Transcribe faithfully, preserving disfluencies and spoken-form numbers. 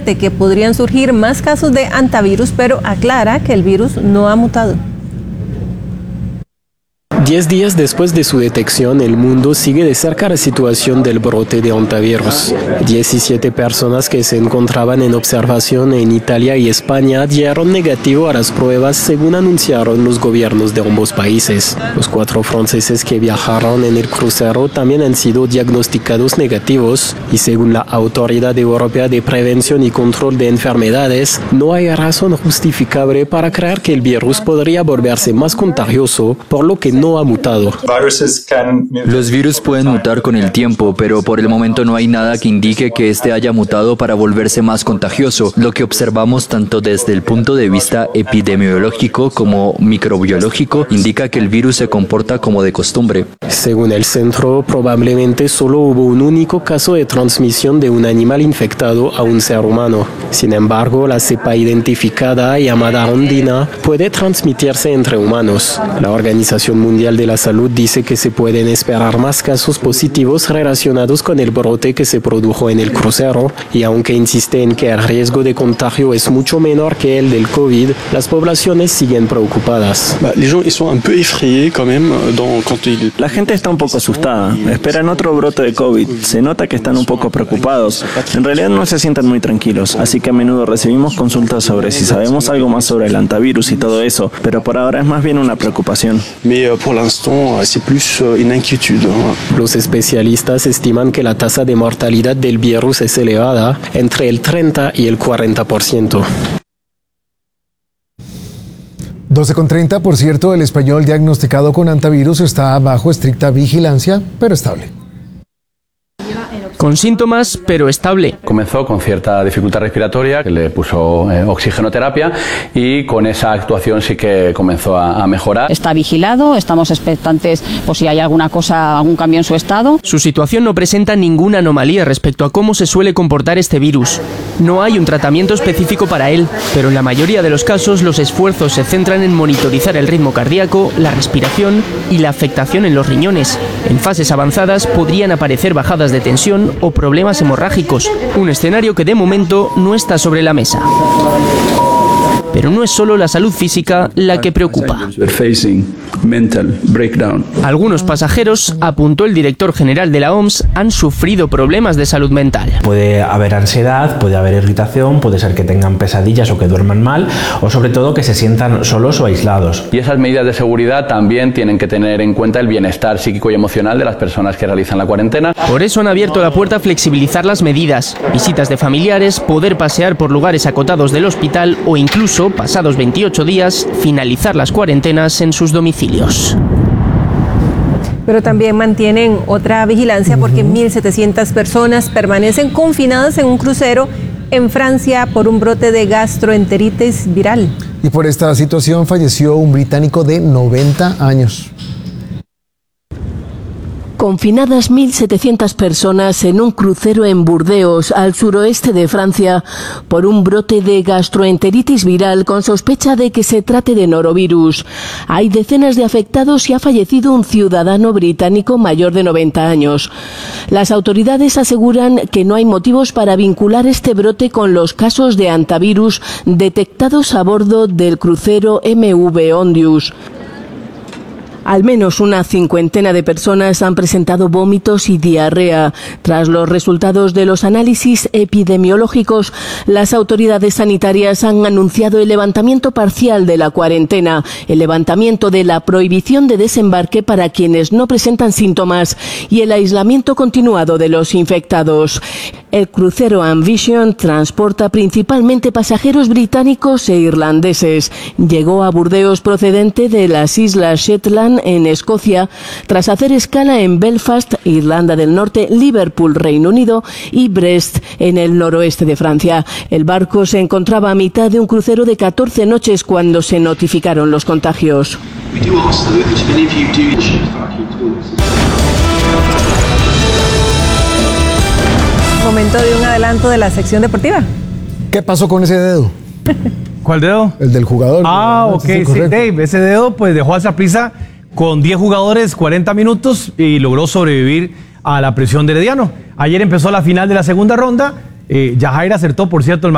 advierte que podrían surgir más casos de hantavirus, pero aclara que el virus no ha mutado. Diez días después de su detección, el mundo sigue de cerca la situación del brote de hantavirus. diecisiete personas que se encontraban en observación en Italia y España dieron negativo a las pruebas, según anunciaron los gobiernos de ambos países. Los cuatro franceses que viajaron en el crucero también han sido diagnosticados negativos y, según la Autoridad Europea de Prevención y Control de Enfermedades, no hay razón justificable para creer que el virus podría volverse más contagioso, por lo que no ha mutado. Los virus pueden mutar con el tiempo, pero por el momento no hay nada que indique que este haya mutado para volverse más contagioso. Lo que observamos tanto desde el punto de vista epidemiológico como microbiológico indica que el virus se comporta como de costumbre. Según el centro, probablemente solo hubo un único caso de transmisión de un animal infectado a un ser humano. Sin embargo, la cepa identificada, llamada andina, puede transmitirse entre humanos. La Organización Mundial de la Salud dice que se pueden esperar más casos positivos relacionados con el brote que se produjo en el crucero, y aunque insiste en que el riesgo de contagio es mucho menor que el del COVID, las poblaciones siguen preocupadas. La gente está un poco asustada, esperan otro brote de COVID, se nota que están un poco preocupados. En realidad no se sienten muy tranquilos, así que a menudo recibimos consultas sobre si sabemos algo más sobre el hantavirus y todo eso, pero por ahora es más bien una preocupación. Los especialistas estiman que la tasa de mortalidad del virus es elevada, entre el treinta y el cuarenta por ciento. doce con treinta, por cierto, el español diagnosticado con hantavirus está bajo estricta vigilancia, pero estable. Con síntomas, pero estable. Comenzó con cierta dificultad respiratoria, que le puso eh, oxigenoterapia, y con esa actuación sí que comenzó a, a mejorar. Está vigilado, estamos expectantes por si hay alguna cosa, algún cambio en su estado. Su situación no presenta ninguna anomalía respecto a cómo se suele comportar este virus. No hay un tratamiento específico para él, pero en la mayoría de los casos los esfuerzos se centran en monitorizar el ritmo cardíaco, la respiración y la afectación en los riñones. En fases avanzadas podrían aparecer bajadas de tensión o problemas hemorrágicos, un escenario que de momento no está sobre la mesa. Pero no es solo la salud física la que preocupa. Algunos pasajeros, apuntó el director general de la O M S, han sufrido problemas de salud mental. Puede haber ansiedad, puede haber irritación, puede ser que tengan pesadillas o que duerman mal, o sobre todo que se sientan solos o aislados. Y esas medidas de seguridad también tienen que tener en cuenta el bienestar psíquico y emocional de las personas que realizan la cuarentena. Por eso han abierto la puerta a flexibilizar las medidas, visitas de familiares, poder pasear por lugares acotados del hospital o incluso, pasados veintiocho días, finalizar las cuarentenas en sus domicilios. Pero también mantienen otra vigilancia porque mil setecientas personas permanecen confinadas en un crucero en Francia por un brote de gastroenteritis viral. Y por esta situación falleció un británico de noventa años. Confinadas mil setecientas personas en un crucero en Burdeos, al suroeste de Francia, por un brote de gastroenteritis viral con sospecha de que se trate de norovirus. Hay decenas de afectados y ha fallecido un ciudadano británico mayor de noventa años. Las autoridades aseguran que no hay motivos para vincular este brote con los casos de hantavirus detectados a bordo del crucero M V Ondius. Al menos una cincuentena de personas han presentado vómitos y diarrea. Tras los resultados de los análisis epidemiológicos, las autoridades sanitarias han anunciado el levantamiento parcial de la cuarentena, el levantamiento de la prohibición de desembarque para quienes no presentan síntomas y el aislamiento continuado de los infectados. El crucero Ambition transporta principalmente pasajeros británicos e irlandeses. Llegó a Burdeos procedente de las Islas Shetland en Escocia, tras hacer escala en Belfast, Irlanda del Norte, Liverpool, Reino Unido y Brest, en el noroeste de Francia. El barco se encontraba a mitad de un crucero de catorce noches cuando se notificaron los contagios. Momento de un adelanto de la sección deportiva. ¿Qué pasó con ese dedo? ¿Cuál dedo? El del jugador. Ah, ok, sí, Dave, ese dedo pues dejó a Saprissa con diez jugadores, cuarenta minutos y logró sobrevivir a la presión de Herediano. Ayer empezó la final de la segunda ronda, eh, Yajaira acertó, por cierto, el